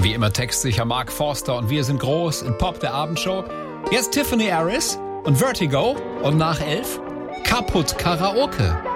Wie immer textsicher Mark Forster und wir sind groß in Pop der Abendshow. Jetzt Tiffany Harris und Vertigo und nach 11 Kaputt Karaoke.